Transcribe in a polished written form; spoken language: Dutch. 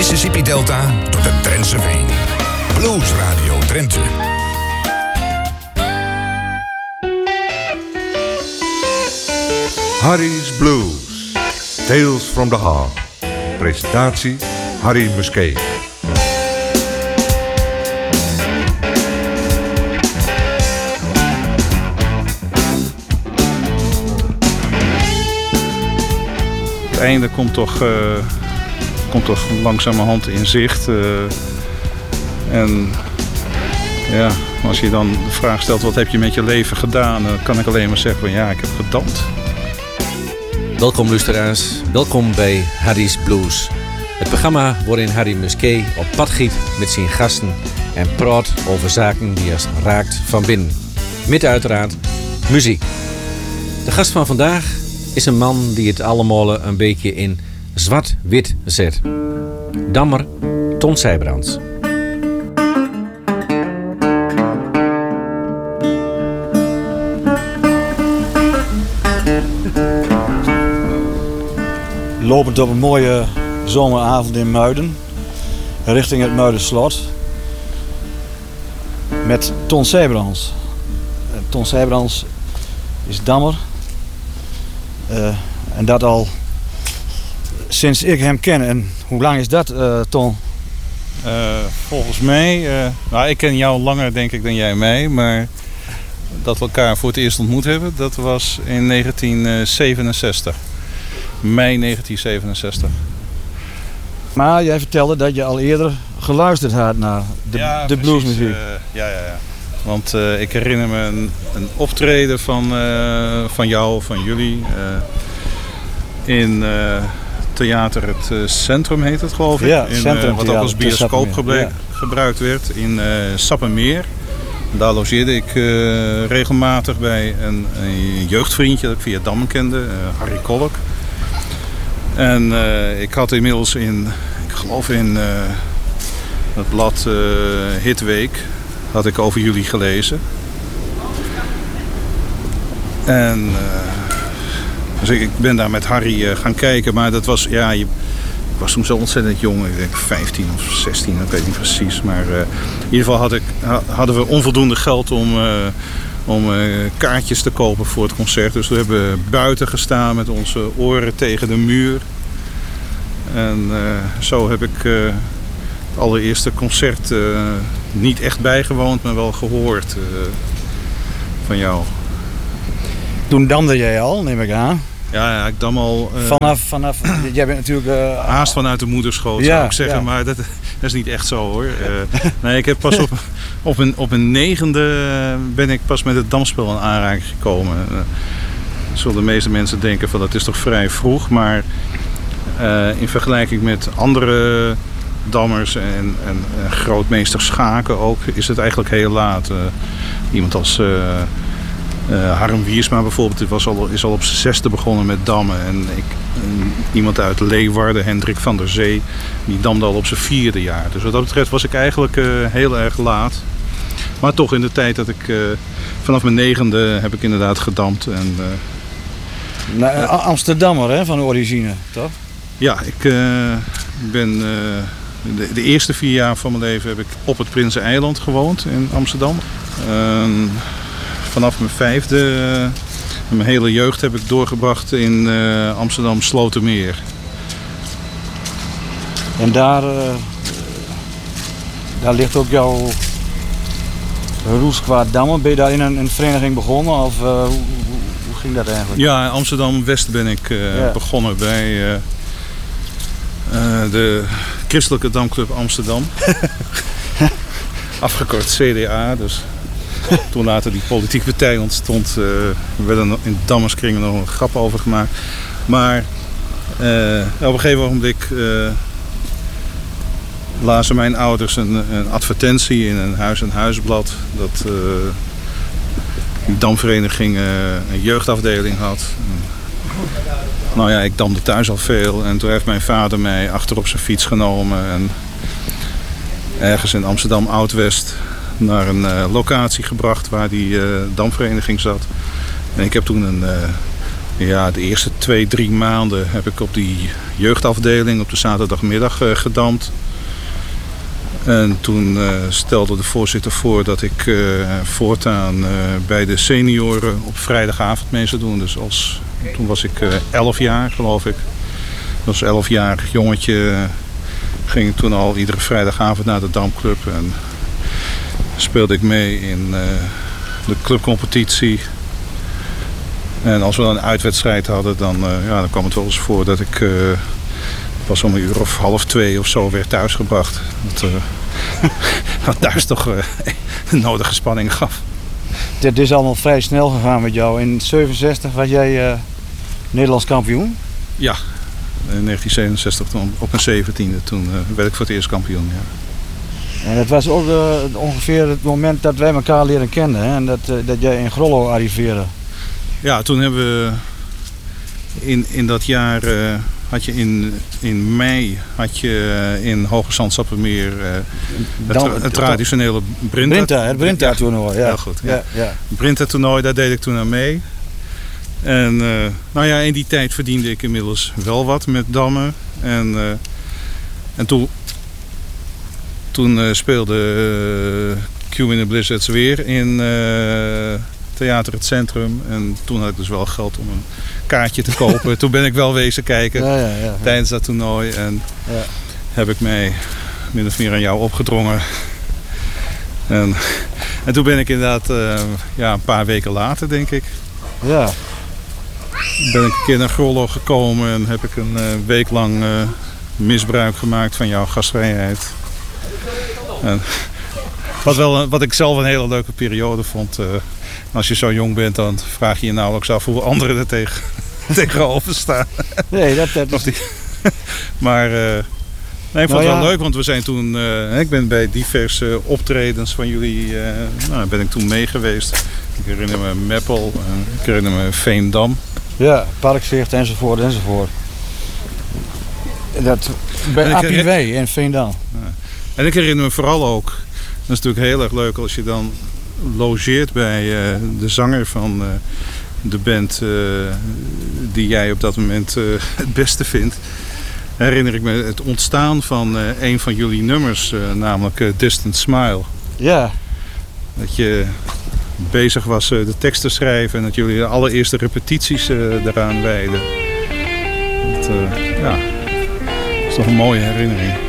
Mississippi Delta tot de Drentse Veen. Blues Radio Drenthe. Harry's Blues. Tales from the Heart. Presentatie Harry Musquet. Het einde komt toch langzamerhand in zicht. En ja, als je dan de vraag stelt wat heb je met je leven gedaan, dan kan ik alleen maar zeggen van ja, ik heb gedampt. Welkom luisteraars, welkom bij Harry's Blues. Het programma waarin Harry Musquet op pad giet met zijn gasten en praat over zaken die ons raakt van binnen. Met uiteraard muziek. De gast van vandaag is een man die het allemaal een beetje in zwart-wit zet. Dammer Ton Sijbrands. Lopend op een mooie zomeravond in Muiden, richting het Muiderslot, met Ton Sijbrands. Ton Sijbrands is dammer. En dat al sinds ik hem ken. En hoe lang is dat, Ton? Volgens mij, nou, ik ken jou langer denk ik dan jij mij, maar dat we elkaar voor het eerst ontmoet hebben, dat was in 1967. Mei 1967. Maar jij vertelde dat je al eerder geluisterd had naar de bluesmuziek. Ja. Want ik herinner me een optreden van jou, van jullie, in theater het Centrum heet het geloof ik. Ja, wat ook als bioscoop gebruikt werd in Sappemeer. Daar logeerde ik regelmatig bij een jeugdvriendje dat ik via Dammen kende, Harry Kolk. En ik had inmiddels ik geloof in het blad Hitweek, had ik over jullie gelezen. En dus ik ben daar met Harry gaan kijken, maar dat was, ja, ik was toen zo ontzettend jong, ik denk 15 of 16, ik weet niet precies. Maar in ieder geval hadden we onvoldoende geld om kaartjes te kopen voor het concert. Dus we hebben buiten gestaan met onze oren tegen de muur. En zo heb ik het allereerste concert niet echt bijgewoond, maar wel gehoord van jou. Toen damde jij al, neem ik aan. Ja, ik dam al... Vanaf jij bent natuurlijk... haast vanuit de moederschoot, zou ik zeggen. Ja. Maar dat is niet echt zo, hoor. Nee, ik heb pas op een 9e ben ik pas met het damspel in aanraking gekomen. Zullen de meeste mensen denken van dat is toch vrij vroeg. Maar in vergelijking met andere dammers en grootmeester Schaken ook, is het eigenlijk heel laat. Iemand als... Harm Wiersma bijvoorbeeld is al op zijn 6e begonnen met dammen. En iemand uit Leeuwarden, Hendrik van der Zee, die damde al op zijn 4e jaar. Dus wat dat betreft was ik eigenlijk heel erg laat. Maar toch in de tijd dat ik vanaf mijn 9e heb ik inderdaad gedamd. Amsterdammer hè, van origine, toch? Ja, ik ben de eerste 4 jaar van mijn leven heb ik op het Prinseneiland gewoond in Amsterdam. Vanaf mijn 5e, mijn hele jeugd heb ik doorgebracht in Amsterdam Slotermeer. En daar ligt ook jouw roes qua dammen. Ben je daar in een vereniging begonnen of hoe ging dat eigenlijk? Ja, in Amsterdam-West ben ik begonnen bij de Christelijke Damclub Amsterdam. Afgekort CDA, dus... Toen later die politieke partij ontstond, werden in dammerskringen nog een grap over gemaakt. Maar op een gegeven moment lazen mijn ouders een advertentie in een huis-en-huisblad dat die damvereniging een jeugdafdeling had. Nou ja, ik damde thuis al veel en toen heeft mijn vader mij achter op zijn fiets genomen en ergens in Amsterdam Oud-West naar een locatie gebracht waar die damvereniging zat. En ik heb toen Ja, de eerste 2-3 maanden heb ik op die jeugdafdeling op de zaterdagmiddag gedampt. En toen stelde de voorzitter voor dat ik voortaan bij de senioren op vrijdagavond mee zou doen. Dus toen was ik 11 jaar, geloof ik. Als 11-jarig jongetje ging ik toen al iedere vrijdagavond naar de Damclub. En speelde ik mee in de clubcompetitie. En als we dan een uitwedstrijd hadden, dan kwam het wel eens voor dat ik pas om 1:30 of zo werd thuisgebracht. Wat thuis toch de nodige spanning gaf. Dit is allemaal vrij snel gegaan met jou. In 1967 was jij Nederlands kampioen? Ja, in 1967 op mijn 17e. Toen werd ik voor het eerst kampioen. Ja. En dat was ook ongeveer het moment dat wij elkaar leren kennen. Hè? En dat jij in Grollo arriveerde. Ja, toen hebben we in dat jaar had je in mei had je in Hoge Zand-Sappemeer het traditionele het Brinta-toernooi. Ja. Heel goed. Ja. Ja. Brinta-toernooi, daar deed ik toen aan mee. En in die tijd verdiende ik inmiddels wel wat met dammen. En toen speelde Q in the Blizzards weer in Theater het Centrum. En toen had ik dus wel geld om een kaartje te kopen. Toen ben ik wel wezen kijken tijdens dat toernooi. En heb ik mij min of meer aan jou opgedrongen. En toen ben ik inderdaad een paar weken later, denk ik. Ja. Ben ik een keer naar Grollo gekomen en heb ik een week lang misbruik gemaakt van jouw gastvrijheid. En wat ik zelf een hele leuke periode vond. Als je zo jong bent, dan vraag je je nauwelijks af hoe anderen er tegenover staan. Nee, dat is... Maar ik vond het wel leuk, want we zijn toen... ik ben bij diverse optredens van jullie... ben ik toen mee geweest. Ik herinner me Meppel, ik herinner me Veendam. Ja, Parkzicht enzovoort. Dat, bij APW in Veendam. Ja. En ik herinner me vooral ook... Dat is natuurlijk heel erg leuk als je dan logeert bij de zanger van de band die jij op dat moment het beste vindt. Herinner ik me het ontstaan van een van jullie nummers, namelijk Distant Smile. Ja. Dat je bezig was de tekst te schrijven en dat jullie de allereerste repetities daaraan wijden. Dat is toch een mooie herinnering.